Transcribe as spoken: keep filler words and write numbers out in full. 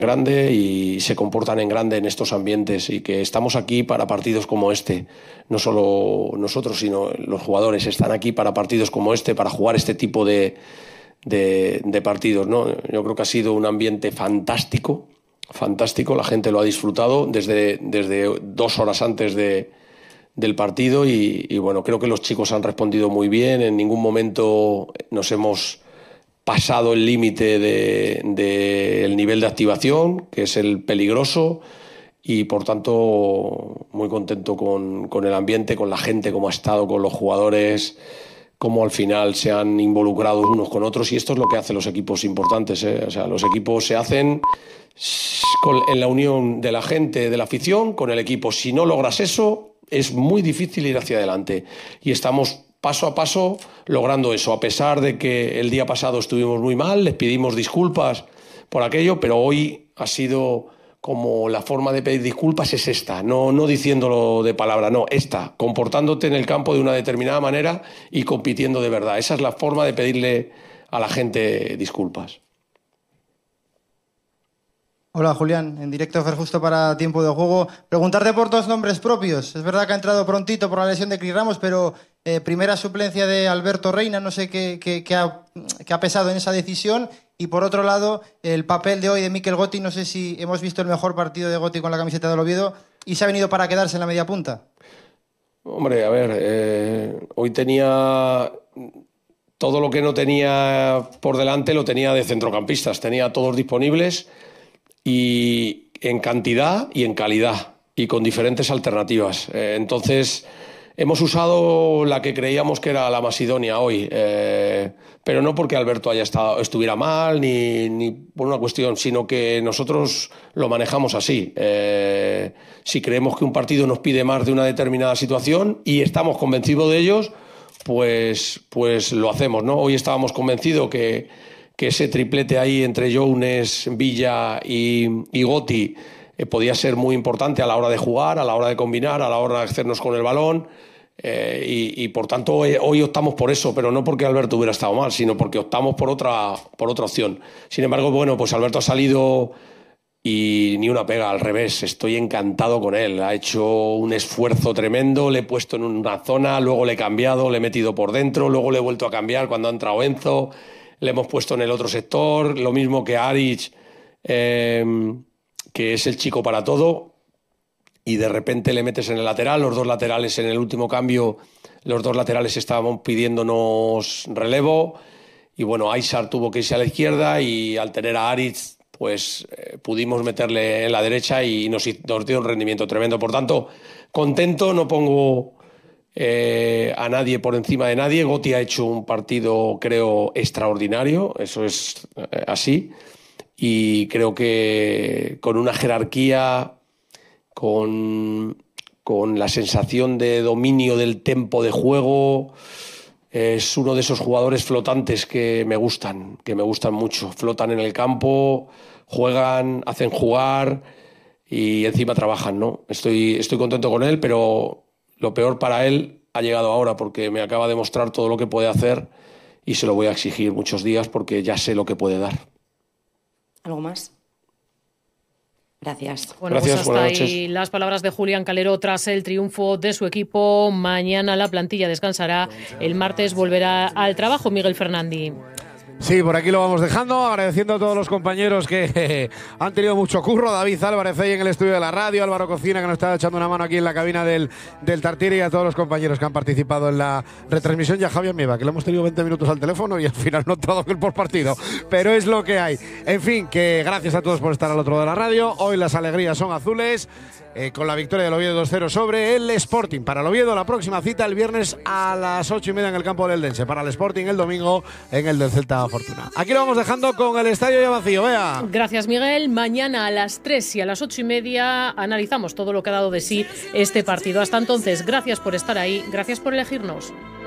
grande y se comportan en grande en estos ambientes, y que estamos aquí para partidos como este. No solo nosotros, sino los jugadores están aquí para partidos como este, para jugar este tipo de, de, de partidos, ¿no? Yo creo que ha sido un ambiente fantástico, fantástico. La gente lo ha disfrutado desde, desde dos horas antes de, del partido y, y bueno, creo que los chicos han respondido muy bien. En ningún momento nos hemos pasado el límite del de, de nivel de activación, que es el peligroso, y por tanto muy contento con, con el ambiente, con la gente, cómo ha estado, con los jugadores, cómo al final se han involucrado unos con otros, y esto es lo que hacen los equipos importantes, ¿eh? O sea, los equipos se hacen con, en la unión de la gente, de la afición, con el equipo. Si no logras eso, es muy difícil ir hacia adelante, y estamos paso a paso logrando eso, a pesar de que el día pasado estuvimos muy mal, les pedimos disculpas por aquello, pero hoy ha sido como la forma de pedir disculpas es esta, no, no diciéndolo de palabra, no, esta, comportándote en el campo de una determinada manera y compitiendo de verdad. Esa es la forma de pedirle a la gente disculpas. Hola Julián, en directo Fer, justo para tiempo de juego. Preguntarte por dos nombres propios. Es verdad que ha entrado prontito por la lesión de Cris Ramos, pero eh, primera suplencia de Alberto Reina, no sé qué, qué, qué, ha, qué ha pesado en esa decisión. Y por otro lado, el papel de hoy de Mikel Gotti, no sé si hemos visto el mejor partido de Gotti con la camiseta del Oviedo y se ha venido para quedarse en la media punta. Hombre, a ver, eh, hoy tenía todo lo que no tenía por delante, lo tenía de centrocampistas, tenía todos disponibles, y en cantidad y en calidad y con diferentes alternativas. Eh, entonces hemos usado la que creíamos que era la más idónea hoy, eh, pero no porque Alberto haya estado, estuviera mal ni, ni por una cuestión, sino que nosotros lo manejamos así. Eh, si creemos que un partido nos pide más de una determinada situación y estamos convencidos de ellos, pues, pues lo hacemos, ¿no? Hoy estábamos convencidos que que ese triplete ahí entre Jones, Villa y, y Gotti eh, podía ser muy importante a la hora de jugar, a la hora de combinar, a la hora de hacernos con el balón, eh, y, y por tanto hoy, hoy optamos por eso, pero no porque Alberto hubiera estado mal, sino porque optamos por otra, por otra opción. Sin embargo, bueno, pues Alberto ha salido y ni una pega, al revés, estoy encantado con él, ha hecho un esfuerzo tremendo, le he puesto en una zona, luego le he cambiado, le he metido por dentro, luego le he vuelto a cambiar cuando ha entrado Enzo, le hemos puesto en el otro sector, lo mismo que a Aric, eh, que es el chico para todo, y de repente le metes en el lateral, los dos laterales en el último cambio, los dos laterales estaban pidiéndonos relevo, y bueno, Aysar tuvo que irse a la izquierda, y al tener a Aric, pues eh, pudimos meterle en la derecha y nos, nos dio un rendimiento tremendo. Por tanto, contento, no pongo Eh, a nadie por encima de nadie. Gotti ha hecho un partido, creo, extraordinario, eso es eh, así, y creo que con una jerarquía, con, con la sensación de dominio del tempo de juego, es uno de esos jugadores flotantes que me gustan, que me gustan mucho. Flotan en el campo, juegan, hacen jugar y encima trabajan, ¿no? Estoy, estoy contento con él, pero lo peor para él ha llegado ahora, porque me acaba de mostrar todo lo que puede hacer y se lo voy a exigir muchos días porque ya sé lo que puede dar. ¿Algo más? Gracias. Bueno, Gracias, pues hasta ahí las palabras de Julián Calero tras el triunfo de su equipo. Mañana la plantilla descansará, el martes volverá al trabajo Miguel Fernandi. Sí, por aquí lo vamos dejando, agradeciendo a todos los compañeros que eh, han tenido mucho curro. David Álvarez ahí en el estudio de la radio, Álvaro Cocina que nos está echando una mano aquí en la cabina del, del Tartiere, y a todos los compañeros que han participado en la retransmisión, y a Javier Mieva, que le hemos tenido veinte minutos al teléfono y al final no ha entrado el por partido, pero es lo que hay. En fin, que gracias a todos por estar al otro lado de la radio. Hoy las alegrías son azules, eh, con la victoria del Oviedo dos cero sobre el Sporting. Para el Oviedo la próxima cita el viernes a las ocho y media en el campo del Eldense. Para el Sporting el domingo en el del Celta Fortuna. Aquí lo vamos dejando con el estadio ya vacío. Vea. Gracias, Miguel. Mañana a las tres y a las ocho y media analizamos todo lo que ha dado de sí este partido. Hasta entonces, gracias por estar ahí, gracias por elegirnos.